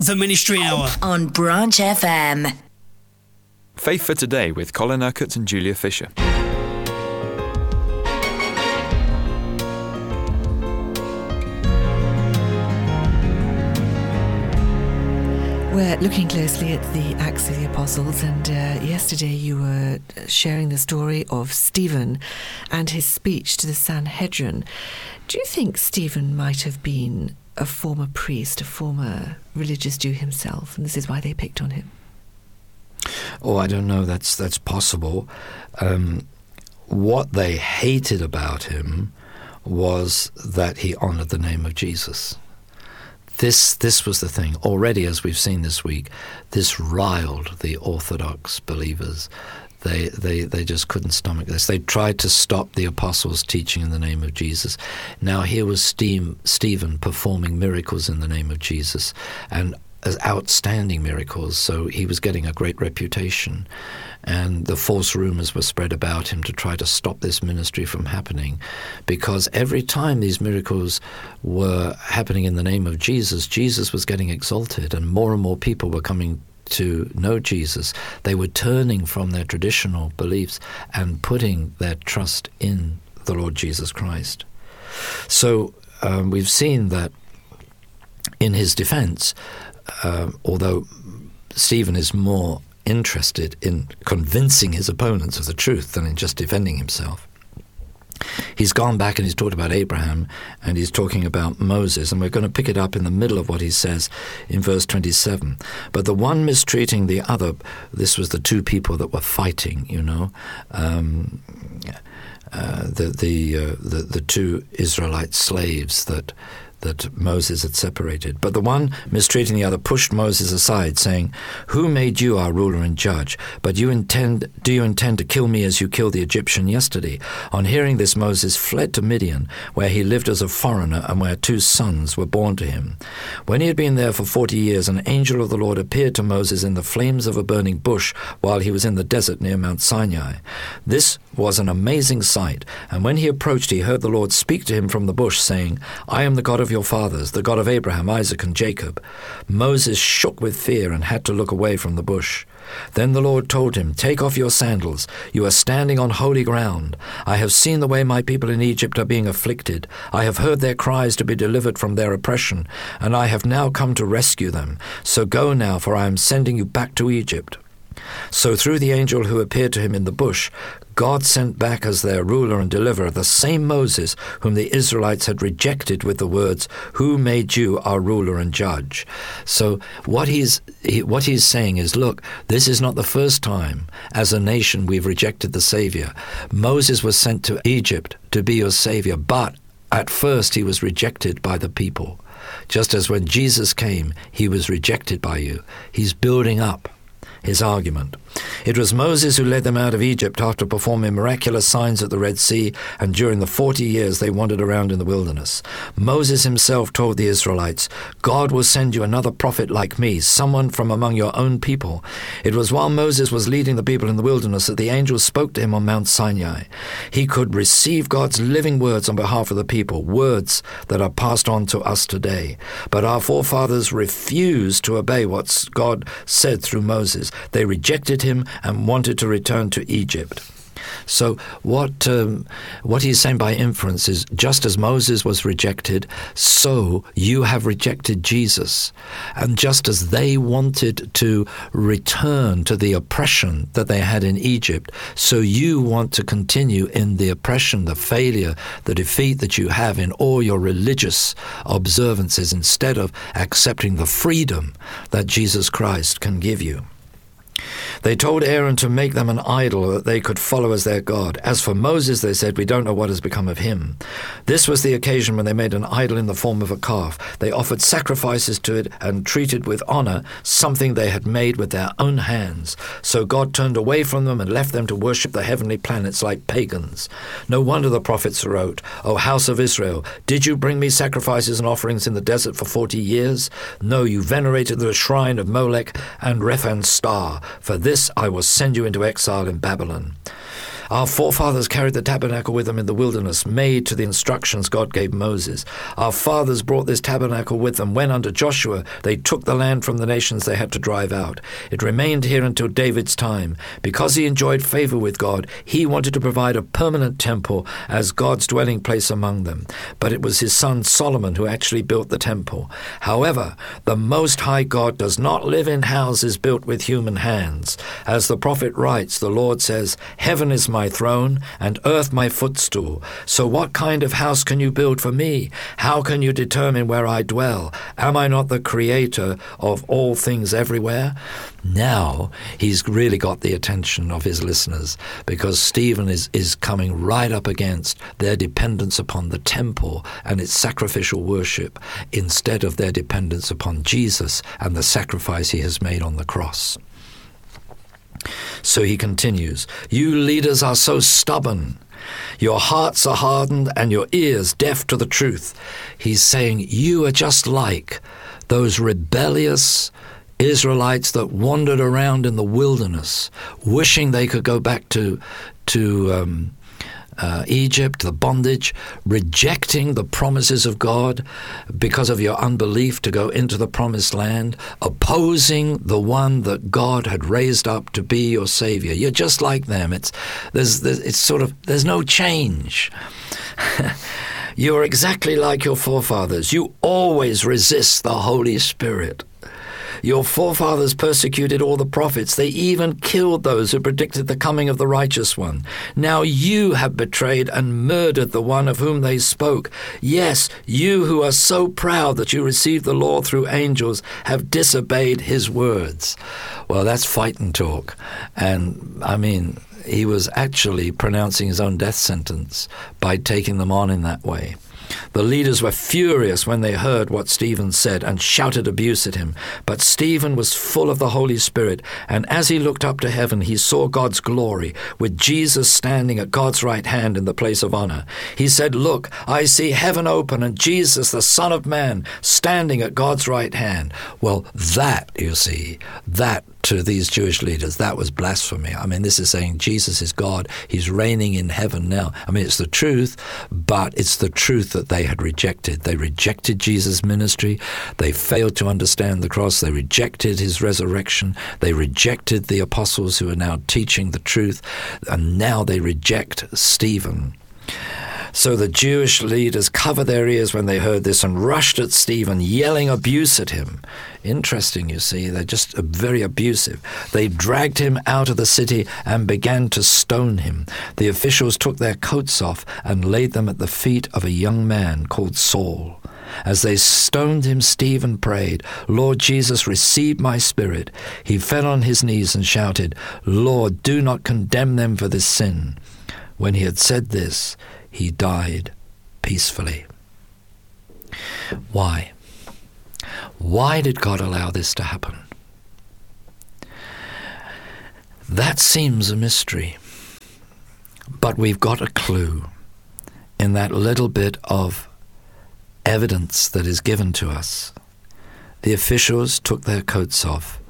The Ministry Hour on Branch FM. Faith for Today with Colin Urquhart and Julia Fisher. We're looking closely at the Acts of the Apostles, and yesterday you were sharing the story of Stephen and his speech to the Sanhedrin. Do you think Stephen might have been a former priest, a former religious Jew himself, and this is why they picked on him? Oh, I don't know. That's possible. What they hated about him was that he honored the name of Jesus. This was the thing. Already, as we've seen this week, this riled the Orthodox believers. They just couldn't stomach this. They tried to stop the apostles teaching in the name of Jesus. Now here was Stephen performing miracles in the name of Jesus, and as outstanding miracles, so he was getting a great reputation. And the false rumors were spread about him to try to stop this ministry from happening, because every time these miracles were happening in the name of Jesus, Jesus was getting exalted, and more people were coming to know Jesus. They were turning from their traditional beliefs and putting their trust in the Lord Jesus Christ. So we've seen that in his defense, although Stephen is more interested in convincing his opponents of the truth than in just defending himself, he's gone back and he's talked about Abraham and he's talking about Moses, and we're going to pick it up in the middle of what he says in verse 27. But the one mistreating the other, this was the two people that were fighting, the two Israelite slaves that Moses had separated. But the one mistreating the other pushed Moses aside, saying, "Who made you our ruler and judge? But do you intend to kill me as you killed the Egyptian yesterday?" On hearing this, Moses fled to Midian, where he lived as a foreigner and where 2 sons were born to him. When he had been there for 40 years, an angel of the Lord appeared to Moses in the flames of a burning bush while he was in the desert near Mount Sinai. This was an amazing sight, and when he approached, he heard the Lord speak to him from the bush, saying, "I am the God of your fathers, the God of Abraham, Isaac, and Jacob." Moses shook with fear and had to look away from the bush. Then the Lord told him, "Take off your sandals. You are standing on holy ground. I have seen the way my people in Egypt are being afflicted. I have heard their cries to be delivered from their oppression, and I have now come to rescue them. So go now, for I am sending you back to Egypt." So through the angel who appeared to him in the bush, God sent back as their ruler and deliverer the same Moses whom the Israelites had rejected with the words, "Who made you our ruler and judge?" So what he's saying is, look, this is not the first time as a nation we've rejected the Savior. Moses was sent to Egypt to be your Savior, but at first he was rejected by the people. Just as when Jesus came, he was rejected by you. He's building up his argument. It was Moses who led them out of Egypt after performing miraculous signs at the Red Sea, and during the 40 years they wandered around in the wilderness. Moses himself told the Israelites, "God will send you another prophet like me, someone from among your own people." It was while Moses was leading the people in the wilderness that the angel spoke to him on Mount Sinai. He could receive God's living words on behalf of the people, words that are passed on to us today. But our forefathers refused to obey what God said through Moses. They rejected him and wanted to return to Egypt. So what he's saying by inference is, just as Moses was rejected, so you have rejected Jesus. And just as they wanted to return to the oppression that they had in Egypt, so you want to continue in the oppression, the failure, the defeat that you have in all your religious observances, instead of accepting the freedom that Jesus Christ can give you. They told Aaron to make them an idol that they could follow as their God. As for Moses, they said, "We don't know what has become of him." This was the occasion when they made an idol in the form of a calf. They offered sacrifices to it and treated with honor something they had made with their own hands. So God turned away from them and left them to worship the heavenly planets like pagans. No wonder the prophets wrote, "O house of Israel, did you bring me sacrifices and offerings in the desert for 40 years? No, you venerated the shrine of Molech and Rephan Star. For this I will send you into exile in Babylon." Our forefathers carried the tabernacle with them in the wilderness, made to the instructions God gave Moses. Our fathers brought this tabernacle with them when under Joshua they took the land from the nations they had to drive out. It remained here until David's time. Because he enjoyed favor with God, he wanted to provide a permanent temple as God's dwelling place among them. But it was his son Solomon who actually built the temple. However, the Most High God does not live in houses built with human hands. As the prophet writes, the Lord says, "Heaven is my throne, and earth my footstool. So what kind of house can you build for me? How can you determine where I dwell? Am I not the creator of all things everywhere?" Now he's really got the attention of his listeners, because Stephen is coming right up against their dependence upon the temple and its sacrificial worship instead of their dependence upon Jesus and the sacrifice he has made on the cross. So he continues, "You leaders are so stubborn. Your hearts are hardened and your ears deaf to the truth." He's saying you are just like those rebellious Israelites that wandered around in the wilderness, wishing they could go back to Egypt, the bondage, rejecting the promises of God because of your unbelief to go into the promised land, opposing the one that God had raised up to be your Savior. You're just like them. There's no change. You're exactly like your forefathers. You always resist the Holy Spirit. Your forefathers persecuted all the prophets. They even killed those who predicted the coming of the righteous one. Now you have betrayed and murdered the one of whom they spoke. Yes, you who are so proud that you received the law through angels have disobeyed his words. Well, that's fighting talk. And, I mean, he was actually pronouncing his own death sentence by taking them on in that way. The leaders were furious when they heard what Stephen said and shouted abuse at him. But Stephen was full of the Holy Spirit, and as he looked up to heaven, he saw God's glory, with Jesus standing at God's right hand in the place of honor. He said, "Look, I see heaven open and Jesus, the Son of Man, standing at God's right hand." Well, that, you see, that to these Jewish leaders, that was blasphemy. I mean, this is saying Jesus is God. He's reigning in heaven now. I mean, it's the truth, but it's the truth that they had rejected. They rejected Jesus' ministry. They failed to understand the cross. They rejected his resurrection. They rejected the apostles who are now teaching the truth. And now they reject Stephen. So the Jewish leaders covered their ears when they heard this and rushed at Stephen, yelling abuse at him. Interesting, you see, they're just very abusive. They dragged him out of the city and began to stone him. The officials took their coats off and laid them at the feet of a young man called Saul. As they stoned him, Stephen prayed, "Lord Jesus, receive my spirit." He fell on his knees and shouted, "Lord, do not condemn them for this sin." When he had said this, he died peacefully. Why? Why did God allow this to happen? That seems a mystery. But we've got a clue in that little bit of evidence that is given to us. The officials took their coats off